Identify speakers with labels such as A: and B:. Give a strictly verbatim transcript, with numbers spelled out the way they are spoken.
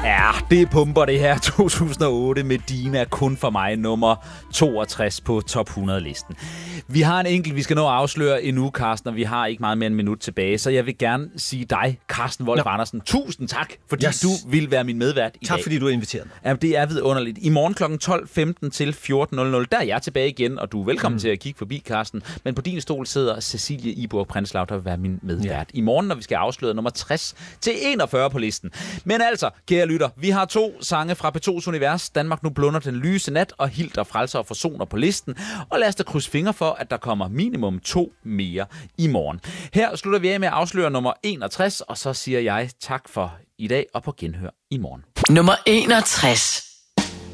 A: Ja, det pumper det her to tusind og otte med Dina kun for mig, nummer toogtres på top hundrede-listen. Vi har en enkelt, vi skal nå at afsløre endnu, Carsten, og vi har ikke meget mere end en minut tilbage, så jeg vil gerne sige dig, Carsten Wolf Andersen, tusind tak, fordi yes. du vil være min medvært i
B: tak,
A: dag.
B: Tak, fordi du er inviteret.
A: Jamen, det er vidunderligt. I morgen klokken tolv femten til fjorten nul nul, der er jeg tilbage igen, og du er velkommen mm. til at kigge forbi, Carsten. Men på din stol sidder Cecilie Iborg Prinslav, der vil være min medvært. Ja. I morgen, når vi skal afsløre nummer tres til enogfyrre på listen. Men altså, kære lytter, vi har to sange fra P to's univers. Danmark nu blunder den lyse nat, og Hilder frelser og forsoner på listen. Og lad os da krydse fingre for, at der kommer minimum to mere i morgen. Her slutter vi af med at afsløre nummer enogtres, og så siger jeg tak for i dag og på genhør i morgen.
C: Nummer enogtres.